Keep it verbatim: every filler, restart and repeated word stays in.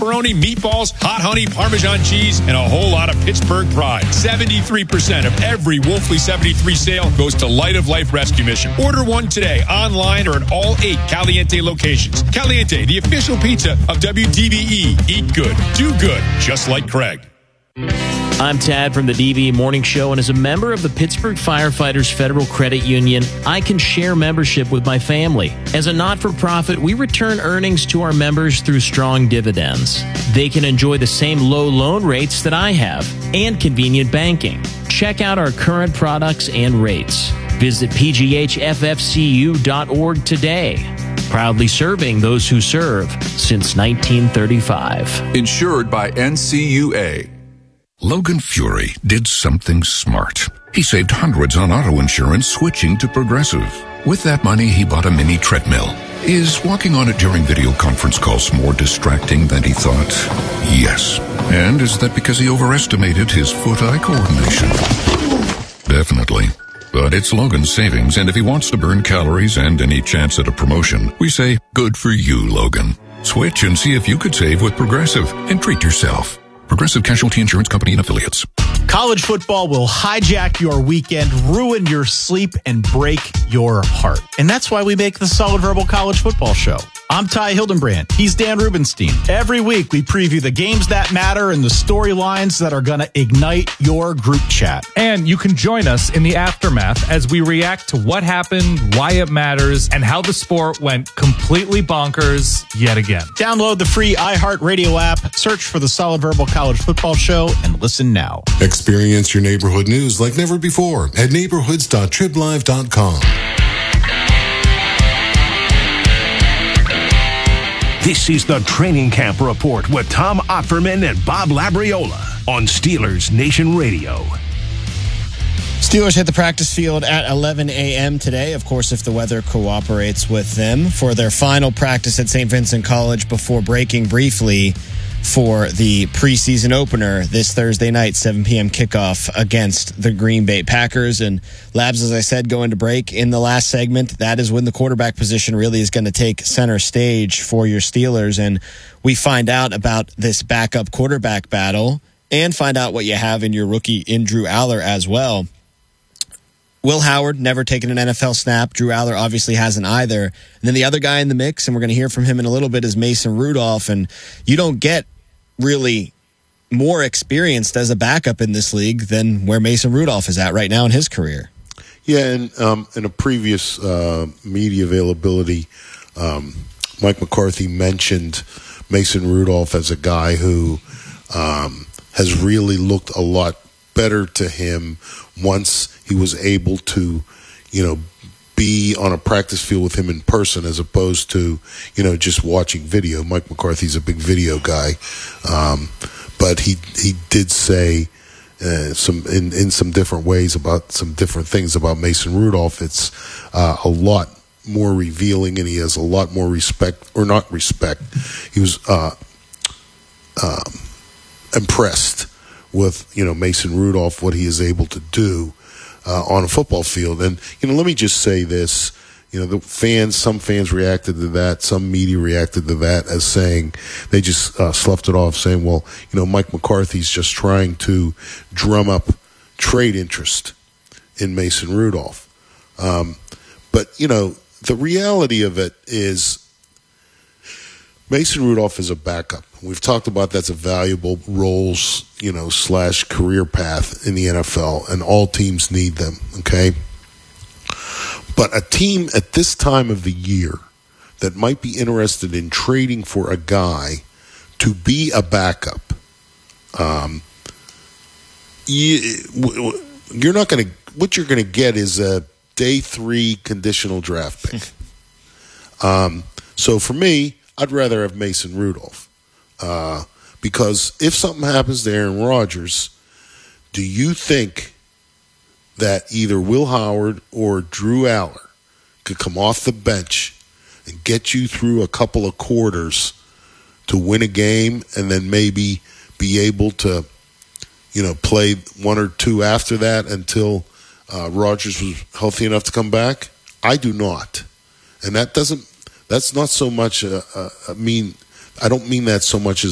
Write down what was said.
pepperoni, meatballs, hot honey, Parmesan cheese, and a whole lot of Pittsburgh pride. seventy-three percent of every Wolfley seventy-three sale goes to Light of Life Rescue Mission. Order one today, online or at all eight Caliente locations. Caliente, the official pizza of W D B E. Eat good, do good, just like Craig. I'm Tad from the D B E Morning Show, and as a member of the Pittsburgh Firefighters Federal Credit Union, I can share membership with my family. As a not-for-profit, we return earnings to our members through strong dividends. They can enjoy the same low loan rates that I have and convenient banking. Check out our current products and rates. Visit P G H F F C U dot org today. Proudly serving those who serve since nineteen thirty-five. Insured by N C U A. Logan Fury did something smart. He saved hundreds on auto insurance switching to Progressive. With that money, he bought a mini treadmill. Is walking on it during video conference calls more distracting than he thought? Yes. And is that because he overestimated his foot-eye coordination? Definitely. But it's Logan's savings, and if he wants to burn calories and any chance at a promotion, we say, good for you, Logan. Switch and see if you could save with Progressive and treat yourself. Progressive Casualty Insurance Company and Affiliates. College football will hijack your weekend, ruin your sleep, and break your heart. And that's why we make the Solid Verbal College Football Show. I'm Ty Hildenbrand. He's Dan Rubenstein. Every week, we preview the games that matter and the storylines that are going to ignite your group chat. And you can join us in the aftermath as we react to what happened, why it matters, and how the sport went completely bonkers yet again. Download the free iHeartRadio app, search for the Solid Verbal College Football Show, and listen now. Experience your neighborhood news like never before at neighborhoods dot trib live dot com. This is the Training Camp Report with Tom Otferman and Bob Labriola on Steelers Nation Radio. Steelers hit the practice field at eleven a.m. today, of course, if the weather cooperates with them, for their final practice at Saint Vincent College before breaking briefly for the preseason opener this Thursday night, seven p.m. kickoff against the Green Bay Packers. And Labs, as I said, going to break in the last segment. That is when the quarterback position really is going to take center stage for your Steelers. And we find out about this backup quarterback battle and find out what you have in your rookie in Drew Aller as well. Will Howard, never taken an N F L snap. Drew Aller obviously hasn't either. And then the other guy in the mix, and we're going to hear from him in a little bit, is Mason Rudolph. And you don't get really more experienced as a backup in this league than where Mason Rudolph is at right now in his career. Yeah, and um, in a previous uh, media availability, um, Mike McCarthy mentioned Mason Rudolph as a guy who um, has really looked a lot better to him once he was able to, you know, be on a practice field with him in person as opposed to, you know, just watching video. Mike McCarthy's a big video guy. Um, but he he did say uh, some in, in some different ways about some different things about Mason Rudolph. It's uh, a lot more revealing, and he has a lot more respect, or not respect. He was uh, um, impressed with, you know, Mason Rudolph, what he is able to do Uh, on a football field. And, you know, let me just say this, you know, the fans, some fans reacted to that, some media reacted to that as saying, they just uh, sloughed it off saying, well, you know, Mike McCarthy's just trying to drum up trade interest in Mason Rudolph. Um, but, you know, the reality of it is Mason Rudolph is a backup. We've talked about that's a valuable roles, you know, slash career path in the N F L, and all teams need them, okay? But a team at this time of the year that might be interested in trading for a guy to be a backup, um, you, you're not going to, what you're going to get is a day three conditional draft pick. um, so for me, I'd rather have Mason Rudolph. Uh, because if something happens to Aaron Rodgers, do you think that either Will Howard or Drew Aller could come off the bench and get you through a couple of quarters to win a game and then maybe be able to, you know, play one or two after that until uh, Rodgers was healthy enough to come back? I do not. And that doesn't, that's not so much, a, a, I mean, I don't mean that so much as